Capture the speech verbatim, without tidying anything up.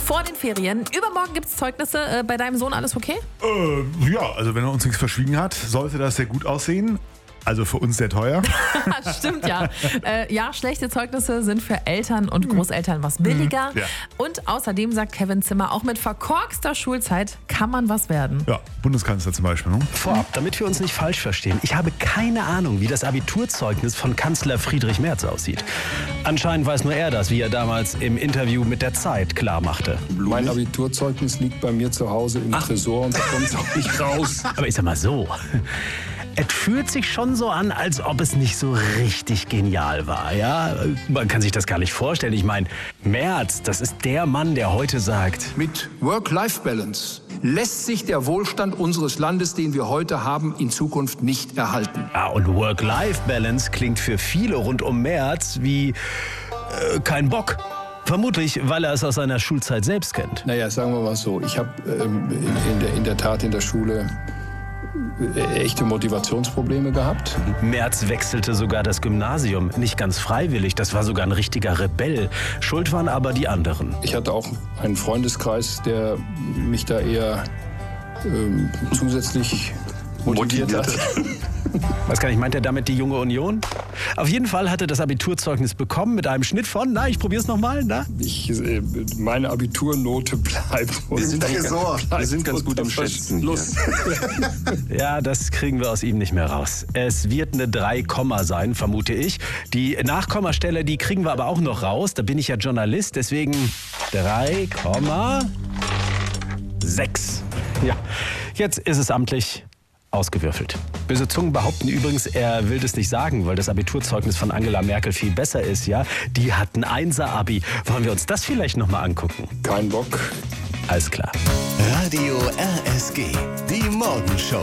vor den Ferien. Übermorgen gibt es Zeugnisse. Äh, bei deinem Sohn alles okay? Äh, ja, also wenn er uns nichts verschwiegen hat, sollte das sehr gut aussehen. Also für uns sehr teuer. Stimmt, ja. Äh, ja, schlechte Zeugnisse sind für Eltern und Großeltern was billiger. Ja. Und außerdem sagt Kevin Zimmer, auch mit verkorkster Schulzeit kann man was werden. Ja, Bundeskanzler zum Beispiel. Ne? Vorab, damit wir uns nicht falsch verstehen, ich habe keine Ahnung, wie das Abiturzeugnis von Kanzler Friedrich Merz aussieht. Anscheinend weiß nur er das, wie er damals im Interview mit der Zeit klar machte. Mein Abiturzeugnis liegt bei mir zu Hause im Ach. Tresor und da kommt es auch nicht raus. Aber ich sag mal so, es fühlt sich schon so an, als ob es nicht so richtig genial war. Ja? Man kann sich das gar nicht vorstellen. Ich meine, Merz, das ist der Mann, der heute sagt: Mit Work-Life-Balance lässt sich der Wohlstand unseres Landes, den wir heute haben, in Zukunft nicht erhalten. Ja, und Work-Life-Balance klingt für viele rund um Merz wie äh, kein Bock. Vermutlich, weil er es aus seiner Schulzeit selbst kennt. Naja, sagen wir mal so, ich habe ähm, in, in, der, in der Tat in der Schule echte Motivationsprobleme gehabt. Merz wechselte sogar das Gymnasium, nicht ganz freiwillig, das war sogar ein richtiger Rebell. Schuld waren aber die anderen. Ich hatte auch einen Freundeskreis, der mich da eher ähm, zusätzlich motiviert, motiviert hat. Was kann ich, meint er damit die Junge Union? Auf jeden Fall hatte das Abiturzeugnis bekommen mit einem Schnitt von, na, ich probier's nochmal, na? Ich, äh, meine Abiturnote bleibt. Wir sind Tresor. Wir sind ganz gut im Schätzen. Ja, das kriegen wir aus ihm nicht mehr raus. Es wird eine drei Komma sein, vermute ich. Die Nachkommastelle, die kriegen wir aber auch noch raus. Da bin ich ja Journalist, deswegen drei Komma sechs. Ja, jetzt ist es amtlich ausgewürfelt. Böse Zungen behaupten übrigens, er will das nicht sagen, weil das Abiturzeugnis von Angela Merkel viel besser ist, ja? Die hat ein Einser-Abi. Wollen wir uns das vielleicht noch mal angucken? Kein Bock. Alles klar. Radio R S G, die Morgenshow.